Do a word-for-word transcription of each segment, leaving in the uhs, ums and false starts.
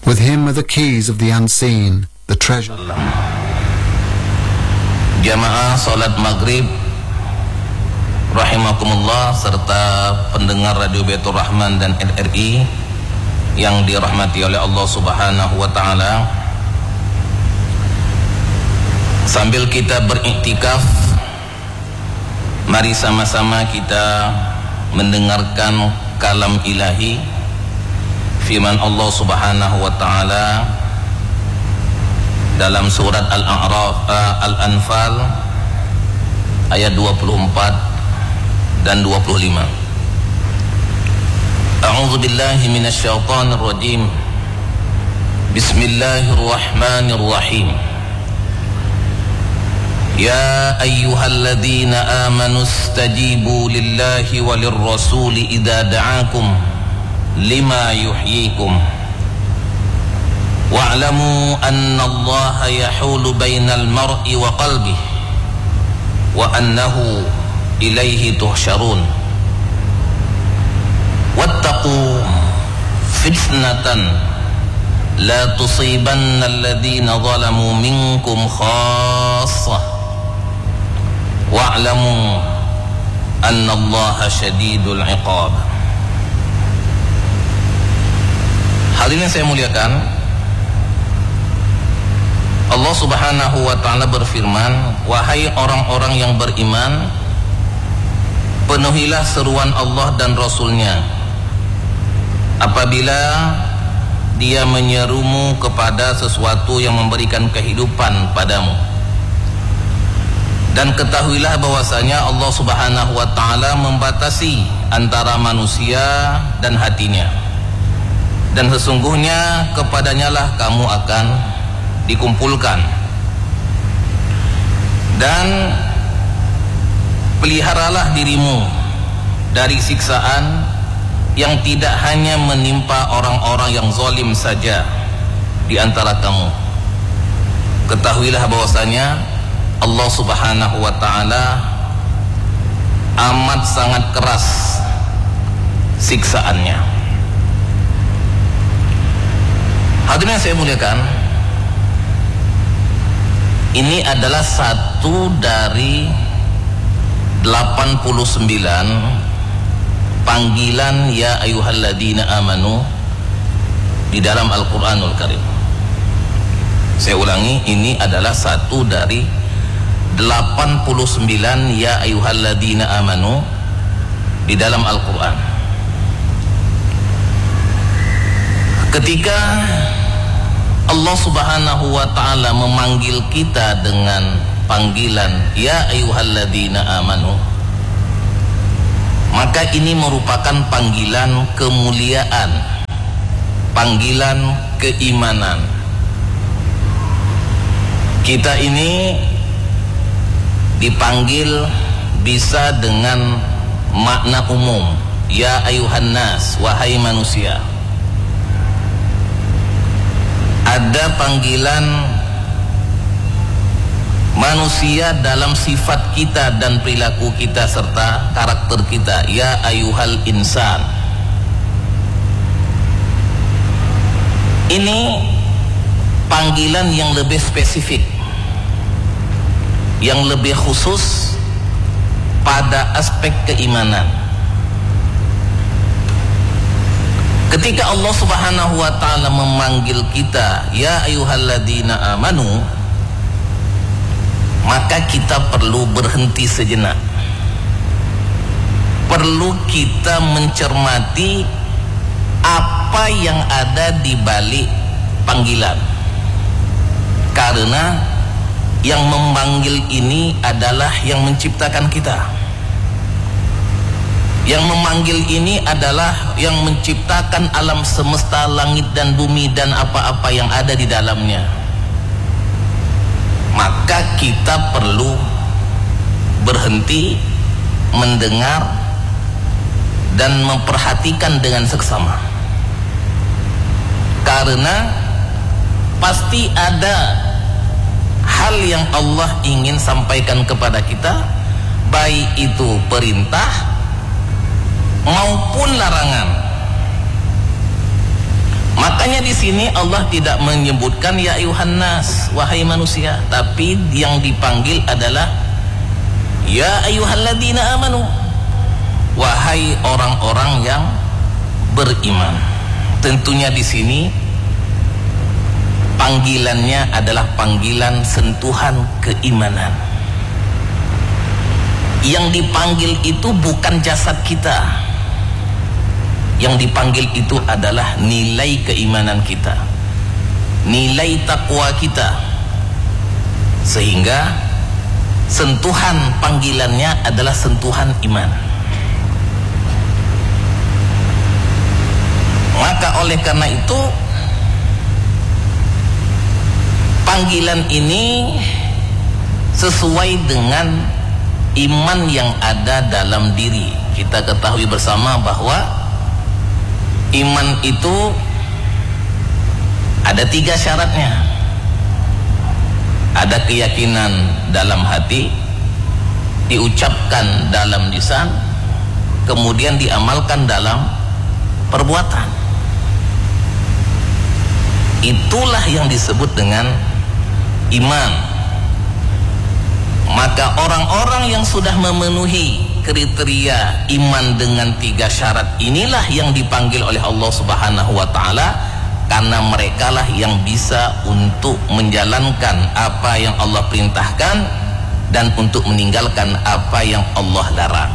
With him are the keys of the unseen, the treasure. Jamaah salat maghrib rahimakumullah, serta pendengar Radio Baitur Rahman dan N R I yang dirahmati oleh Allah Subhanahu wa taala. Sambil kita beriktikaf, mari sama-sama kita mendengarkan kalam ilahi, firman Allah Subhanahu wa taala dalam surat Al-A'raf, uh, Al-Anfal ayat dua puluh empat dan dua puluh lima. A'udzu billahi minasyaitonir rajim. Bismillahirrahmanirrahim. Ya ayyuhalladzina amanu istajibu lillahi walir rasuli idza da'akum lima yuhyikum wa'lamu anna Allaha yahulu bainal mar'i wa qalbihi wa annahu ilaihi tuhsyarun. Wattaqu fitnatan la tusibanna alladhina zalamu minkum khassah wa'lamu anna Allaha syadidul iqab. Hadirin saya muliakan, Allah Subhanahu wa ta'ala berfirman, wahai orang-orang yang beriman, penuhilah seruan Allah dan Rasulnya apabila dia menyerumu kepada sesuatu yang memberikan kehidupan padamu. Dan ketahuilah bahwasanya Allah Subhanahu wa ta'ala membatasi antara manusia dan hatinya, dan sesungguhnya kepadanya lah kamu akan dikumpulkan. Dan peliharalah dirimu dari siksaan yang tidak hanya menimpa orang-orang yang zalim saja di antara kamu. Ketahuilah bahwasanya Allah Subhanahu wa ta'ala amat sangat keras siksaannya. Hadirin yang saya muliakan, ini adalah satu dari delapan puluh sembilan panggilan ya ayyuhalladzina amanu di dalam Al-Qur'anul Karim. Saya ulangi, ini adalah satu dari delapan puluh sembilan ya ayyuhalladzina amanu di dalam Al-Qur'an. Ketika Allah Subhanahu wa ta'ala memanggil kita dengan panggilan ya ayyuhalladzina amanu, maka ini merupakan panggilan kemuliaan, panggilan keimanan. Kita ini dipanggil bisa dengan makna umum, ya ayuhan nas, wahai manusia. Ada panggilan manusia dalam sifat kita dan perilaku kita serta karakter kita, ya ayuhal insan. Ini panggilan yang lebih spesifik, yang lebih khusus pada aspek keimanan. Ketika Allah Subhanahu wa ta'ala memanggil kita ya ayyuhalladzina amanu, maka kita perlu berhenti sejenak. Perlu kita mencermati apa yang ada di balik panggilan. Karena yang memanggil ini adalah yang menciptakan kita. Yang memanggil ini adalah yang menciptakan alam semesta, langit dan bumi dan apa-apa yang ada di dalamnya. Maka kita perlu berhenti, mendengar dan memperhatikan dengan seksama. Karena pasti ada hal yang Allah ingin sampaikan kepada kita, baik itu perintah maupun larangan. Maka Makanya di sini Allah tidak menyebutkan ya ayuhan nas, wahai manusia, tapi yang dipanggil adalah ya ayyuhalladzina amanu, wahai orang-orang yang beriman. Tentunya di sini panggilannya adalah panggilan sentuhan keimanan. Yang dipanggil itu bukan jasad kita. Yang dipanggil itu adalah nilai keimanan kita, nilai takwa kita. Sehingga sentuhan panggilannya adalah sentuhan iman. Maka oleh karena itu panggilan ini sesuai dengan iman yang ada dalam diri. Kita ketahui bersama bahwa iman itu ada tiga syaratnya. Ada keyakinan dalam hati, diucapkan dalam lisan, kemudian diamalkan dalam perbuatan. Itulah yang disebut dengan iman. Maka orang-orang yang sudah memenuhi kriteria iman dengan tiga syarat inilah yang dipanggil oleh Allah Subhanahu wa taala, karena merekalah yang bisa untuk menjalankan apa yang Allah perintahkan dan untuk meninggalkan apa yang Allah larang.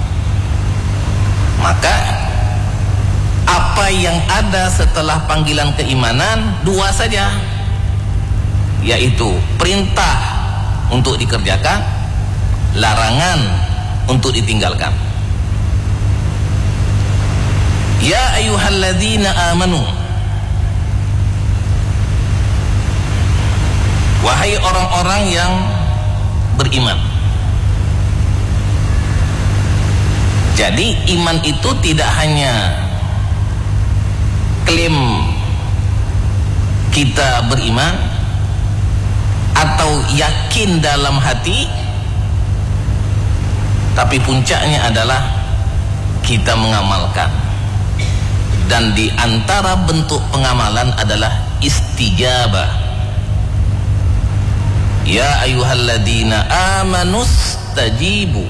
Maka apa yang ada setelah panggilan keimanan dua saja, yaitu perintah untuk dikerjakan, larangan untuk ditinggalkan. Ya ayyuhalladzina amanu, wahai orang-orang yang beriman. Jadi iman itu tidak hanya klaim kita beriman atau yakin dalam hati, tapi puncaknya adalah kita mengamalkan. Dan di antara bentuk pengamalan adalah istijabah. Ya ayyuhalladzina amanus tajibu,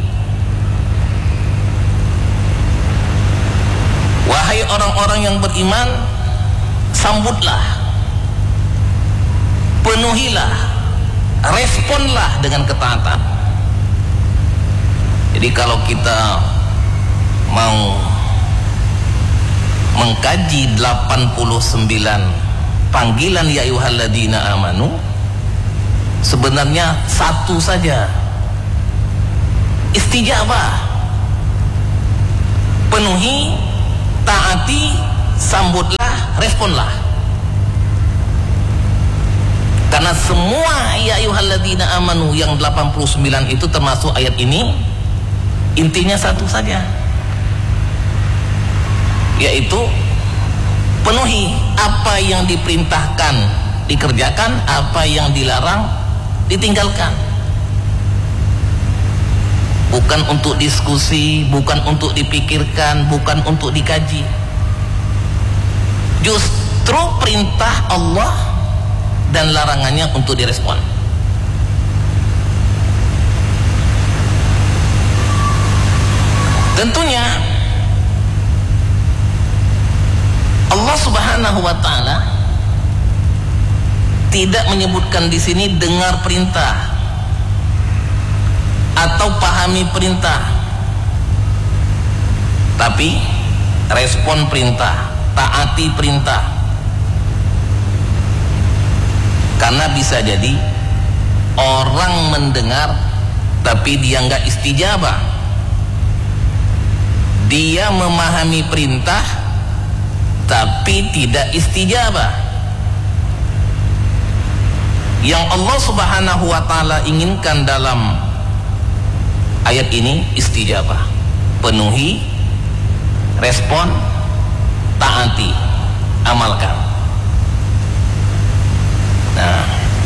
wahai orang-orang yang beriman, sambutlah, penuhilah, responlah dengan ketaatan. Jadi kalau kita mau mengkaji delapan puluh sembilan panggilan ya ayyuhalladzina amanu, sebenarnya satu saja, istijabah. Penuhi, taati, sambutlah, responlah. Karena semua ya ayyuhalladzina amanu yang delapan puluh sembilan itu termasuk ayat ini, intinya satu saja, yaitu penuhi apa yang diperintahkan dikerjakan, apa yang dilarang ditinggalkan. Bukan untuk diskusi, bukan untuk dipikirkan, bukan untuk dikaji. Justru perintah Allah dan larangannya untuk direspon. Tentunya Allah Subhanahu wa taala tidak menyebutkan di sini dengar perintah atau pahami perintah, tapi respon perintah, taati perintah. Karena bisa jadi orang mendengar tapi dia nggak istijabah. Dia memahami perintah tapi tidak istijabah. Yang Allah Subhanahu wa taala inginkan dalam ayat ini istijabah, penuhi, respon, taati, amalkan. Nah,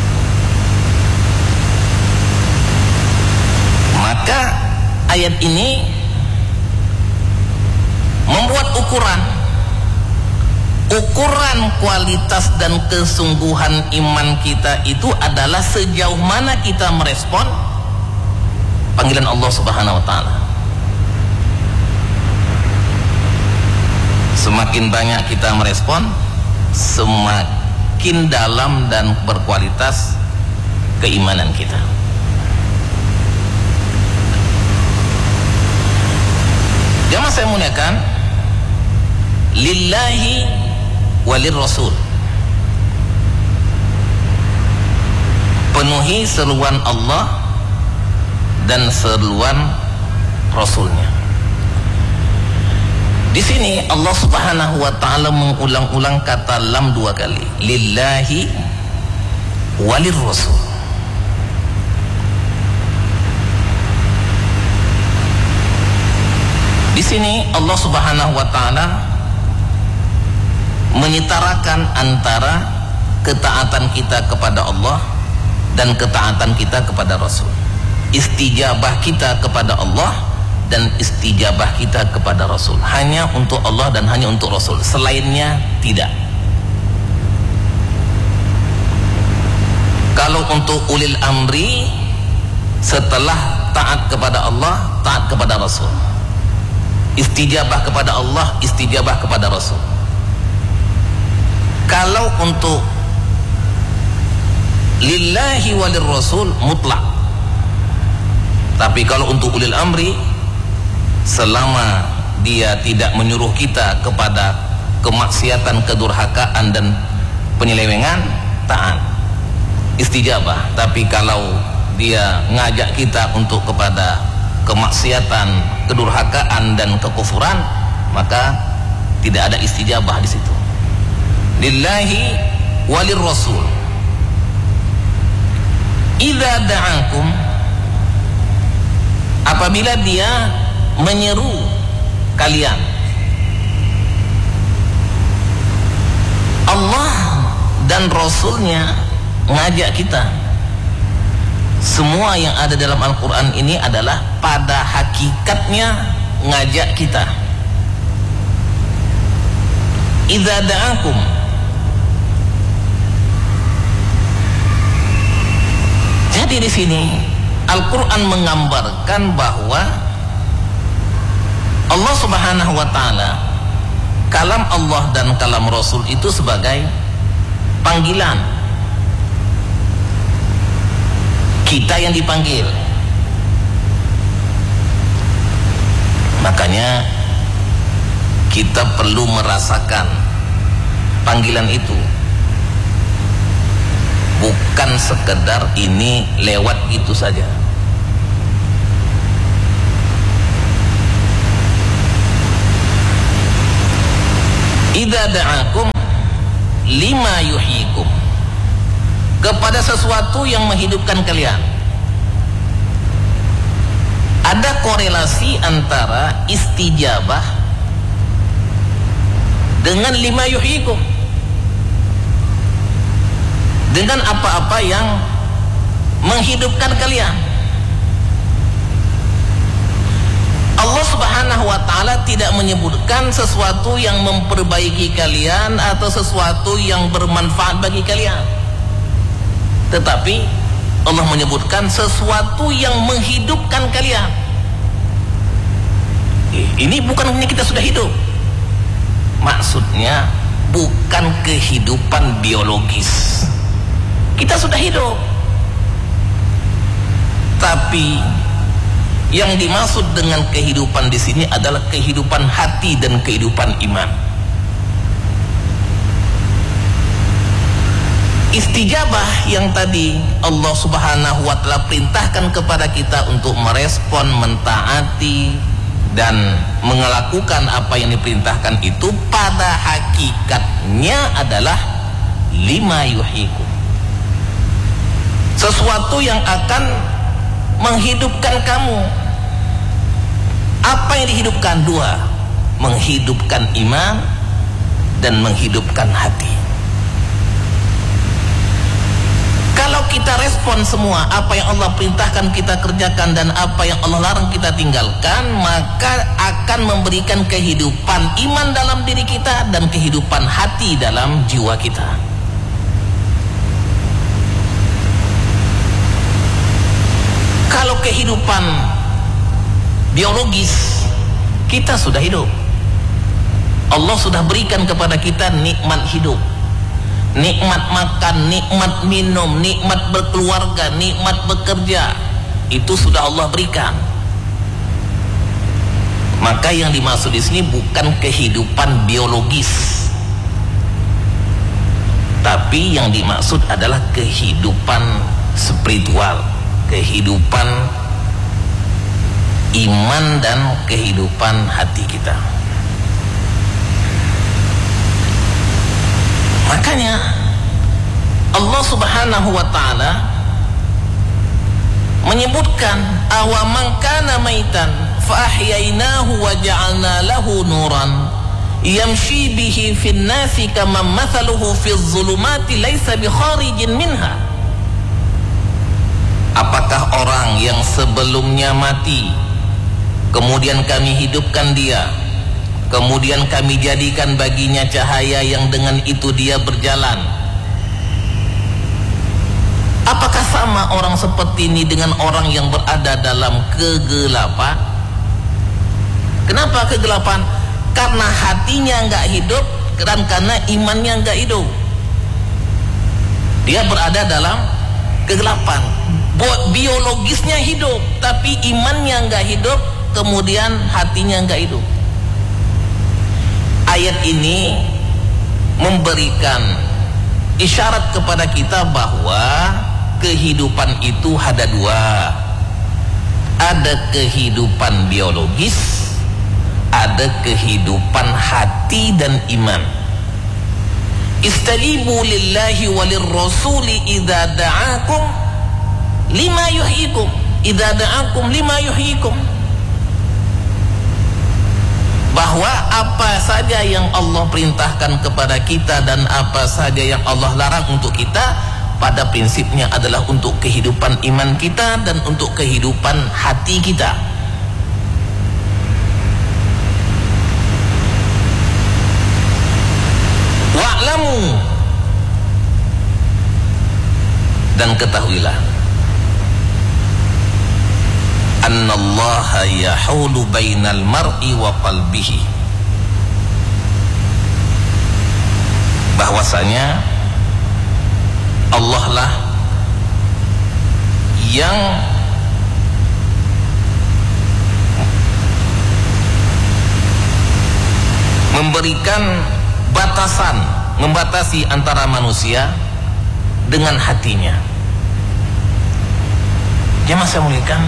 maka ayat ini membuat ukuran ukuran kualitas dan kesungguhan iman kita itu adalah sejauh mana kita merespon panggilan Allah Subhanahu wa taala. Semakin banyak kita merespon, semakin dalam dan berkualitas keimanan kita. Jamaah saya muliakan, lillahi walir rasul, penuhi seruan Allah dan seruan Rasulnya. Di sini Allah Subhanahu wa taala mengulang-ulang kata lam dua kali, lillahi walir rasul. Di sini Allah Subhanahu wa taala menyetarakan antara ketaatan kita kepada Allah dan ketaatan kita kepada Rasul. Istijabah kita kepada Allah dan istijabah kita kepada Rasul hanya untuk Allah dan hanya untuk Rasul, selainnya tidak. Kalau untuk ulil amri, setelah taat kepada Allah, taat kepada Rasul. Istijabah kepada Allah, istijabah kepada Rasul. Kalau untuk lillahi walir rasul mutlak. Tapi kalau untuk ulil amri, selama dia tidak menyuruh kita kepada kemaksiatan, kedurhakaan dan penyelewengan, taat, istijabah. Tapi kalau dia ngajak kita untuk kepada kemaksiatan, kedurhakaan dan kekufuran, maka tidak ada istijabah di situ. Lillahi walir rasul idza da'akum, apabila dia menyeru kalian. Allah dan Rasulnya ngajak kita. Semua yang ada dalam Al-Quran ini adalah pada hakikatnya ngajak kita. Idza da'akum, jadi di sini Al-Quran menggambarkan bahwa Allah Subhanahu wa taala, kalam Allah dan kalam Rasul itu sebagai panggilan. Kita yang dipanggil. Makanya kita perlu merasakan panggilan itu. Bukan sekedar ini lewat gitu saja. Idza da'akum lima yuhyikum, kepada sesuatu yang menghidupkan kalian. Ada korelasi antara istijabah dengan lima yuhyikum, dengan apa-apa yang menghidupkan kalian. Allah Subhanahu wa taala tidak menyebutkan sesuatu yang memperbaiki kalian atau sesuatu yang bermanfaat bagi kalian, tetapi Allah menyebutkan sesuatu yang menghidupkan kalian. Ini bukan hanya kita sudah hidup, maksudnya bukan kehidupan biologis. Kita sudah hidup, tapi yang dimaksud dengan kehidupan di sini adalah kehidupan hati dan kehidupan iman. Istijabah yang tadi Allah Subhanahu wa taala perintahkan kepada kita untuk merespon, mentaati dan melakukan apa yang diperintahkan itu pada hakikatnya adalah lima yuhyikum, sesuatu yang akan menghidupkan kamu. Apa yang dihidupkan? Dua, menghidupkan iman dan menghidupkan hati. Kalau kita respon semua apa yang Allah perintahkan kita kerjakan dan apa yang Allah larang kita tinggalkan, maka akan memberikan kehidupan iman dalam diri kita dan kehidupan hati dalam jiwa kita. Kalau kehidupan biologis, kita sudah hidup. Allah sudah berikan kepada kita nikmat hidup, nikmat makan, nikmat minum, nikmat berkeluarga, nikmat bekerja. Itu sudah Allah berikan. Maka yang dimaksud di sini bukan kehidupan biologis, tapi yang dimaksud adalah kehidupan spiritual, kehidupan iman dan kehidupan hati kita. Makanya Allah Subhanahu wa ta'ala menyebutkan awaman kana maitan fa ahyainahu wa ja'alna lahu nuran yamshi bihi fin nasi kama mathaluhu fiz zulumati laisa bi kharijin minha. Apakah orang yang sebelumnya mati kemudian kami hidupkan dia, kemudian kami jadikan baginya cahaya yang dengan itu dia berjalan, apakah sama orang seperti ini dengan orang yang berada dalam kegelapan? Kenapa kegelapan? Karena hatinya nggak hidup dan karena imannya nggak hidup. Dia berada dalam kegelapan. Biologisnya hidup, tapi imannya nggak hidup, kemudian hatinya nggak hidup. Ayat ini memberikan isyarat kepada kita bahwa kehidupan itu ada dua. Ada kehidupan biologis, ada kehidupan hati dan iman. Istajibu lillahi walir rasuli idza da'akum lima yuhyikum, idza da'akum lima yuhyikum. Bahwa apa saja yang Allah perintahkan kepada kita dan apa saja yang Allah larang untuk kita, pada prinsipnya adalah untuk kehidupan iman kita dan untuk kehidupan hati kita. Wa'lamu, dan ketahuilah, annallaha yahulu bainal mar'i wa qalbihi, bahwasanya Allah lah yang memberikan batasan, membatasi antara manusia dengan hatinya. Jemaah saya muliakan,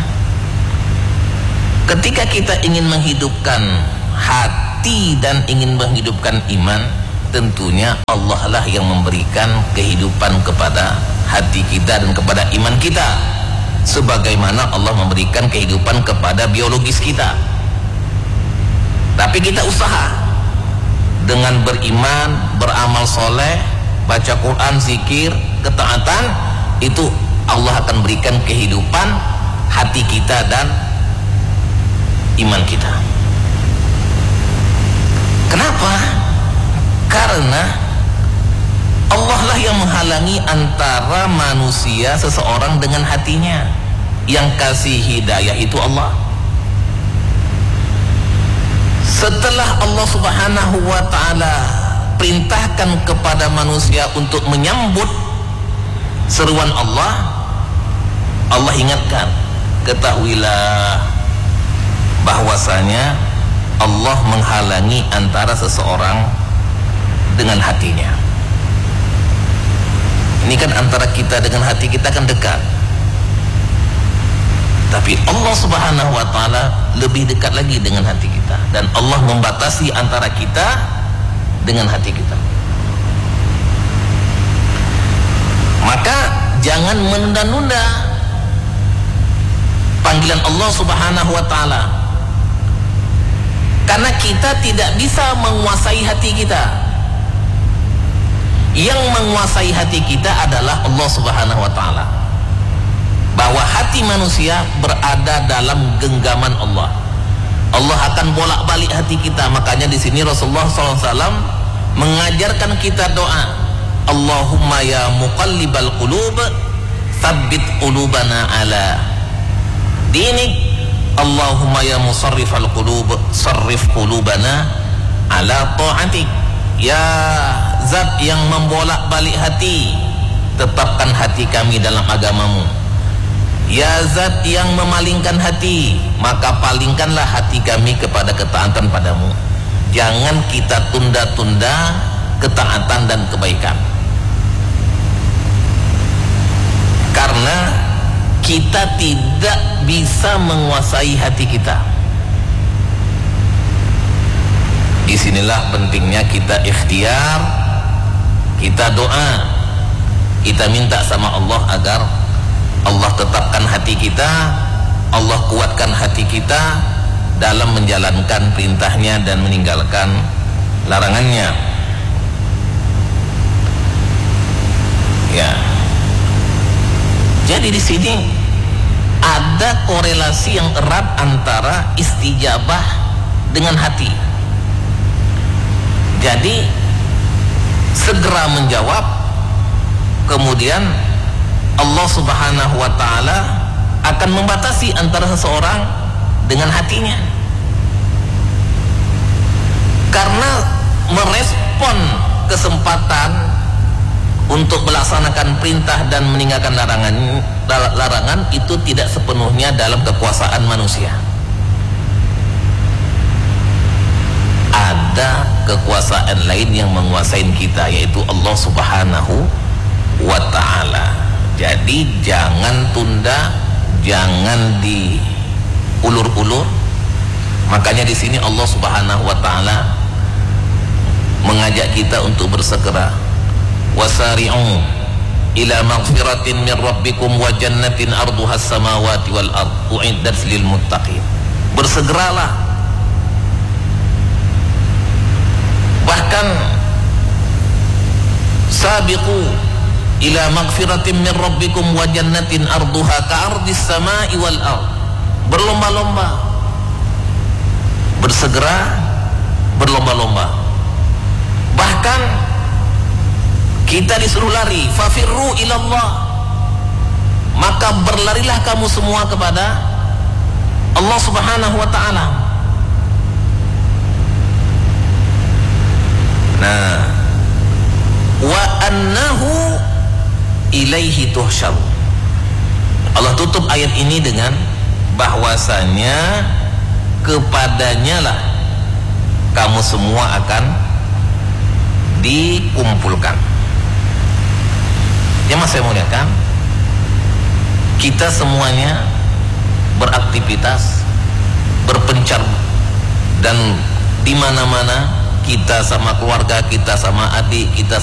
ketika kita ingin menghidupkan hati dan ingin menghidupkan iman, tentunya Allah lah yang memberikan kehidupan kepada hati kita dan kepada iman kita, sebagaimana Allah memberikan kehidupan kepada biologis kita. Tapi kita usaha dengan beriman, beramal soleh, baca Quran, zikir, ketaatan, itu Allah akan berikan kehidupan hati kita dan iman kita. Kenapa? Karena Allah lah yang menghalangi antara manusia seseorang dengan hatinya. Yang kasih hidayah itu Allah. Setelah Allah Subhanahu wa ta'ala perintahkan kepada manusia untuk menyambut seruan Allah, Allah ingatkan, ketahuilah bahwasanya Allah menghalangi antara seseorang dengan hatinya. Ini kan antara kita dengan hati kita kan dekat, tapi Allah Subhanahu wa ta'ala lebih dekat lagi dengan hati kita, dan Allah membatasi antara kita dengan hati kita. Maka jangan menunda-nunda panggilan Allah Subhanahu wa ta'ala, karena kita tidak bisa menguasai hati kita. Yang menguasai hati kita adalah Allah Subhanahu wa ta'ala. bahwa hati manusia berada dalam genggaman Allah. Allah akan bolak-balik hati kita. Makanya di sini Rasulullah shallallahu alaihi wasallam mengajarkan kita doa, Allahumma ya muqallibal qulub tsabbit qulubana ala dinik, Allahumma ya musarrifal qulub sarrif qulubana ala ta'atik. Ya zat yang membolak-balik hati, tetapkan hati kami dalam agamamu. Ya zat yang memalingkan hati, maka palingkanlah hati kami kepada ketaatan padamu. Jangan kita tunda-tunda ketaatan dan kebaikan, karena kita tidak bisa menguasai hati kita. Disinilah pentingnya kita ikhtiar, kita doa, kita minta sama Allah agar Allah tetapkan hati kita, Allah kuatkan hati kita dalam menjalankan perintahnya dan meninggalkan larangannya. Ya. Jadi di sini ada korelasi yang erat antara istijabah dengan hati. Jadi segera menjawab, kemudian Allah Subhanahu wa ta'ala akan membatasi antara seseorang dengan hatinya, karena merespon kesempatan untuk melaksanakan perintah dan meninggalkan larangan larangan itu tidak sepenuhnya dalam kekuasaan manusia. Ada kekuasaan lain yang menguasai kita, yaitu Allah Subhanahu wa ta'ala. Jadi jangan tunda, jangan diulur-ulur. Makanya di sini Allah Subhanahu wa ta'ala mengajak kita untuk bersegera. Wasari'u ila maghfiratin min rabbikum wa jannatin arduha as-samawati wal ard u'iddat lil muttaqin. Bersegeralah. Bahkan sabiqu ila maghfiratin min rabbikum wa jannatin arduha ka'ardis samai wal ard. Berlomba-lomba, bersegera, berlomba-lomba. Bahkan kita disuruh lari, fafirru ilallah, maka berlarilah kamu semua kepada Allah Subhanahu wa ta'ala. Nah, wa annahu ilaihi tuhsyar. Allah tutup ayat ini dengan bahwasanya kepadanya lah kamu semua akan dikumpulkan. Ya mas, saya mau lihat kan, kita semuanya beraktivitas, berpencar, dan di mana-mana kita sama keluarga kita, sama adik kita,